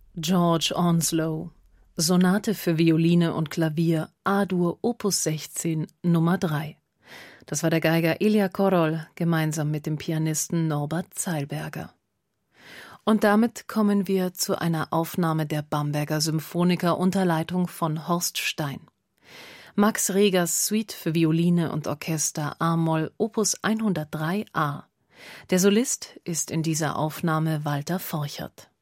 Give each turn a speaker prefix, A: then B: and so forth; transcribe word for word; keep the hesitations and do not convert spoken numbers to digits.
A: George Onslow, Sonate für Violine und Klavier, A-Dur, Opus sechzehn, Nummer drei. Das war der Geiger Ilja Korol, gemeinsam mit dem Pianisten Norbert Zeilberger. Und damit kommen wir zu einer Aufnahme der Bamberger Symphoniker unter Leitung von Horst Stein. Max Regers Suite für Violine und Orchester a-Moll, Opus hundertdrei a. Der Solist ist in dieser Aufnahme Walter Forchert.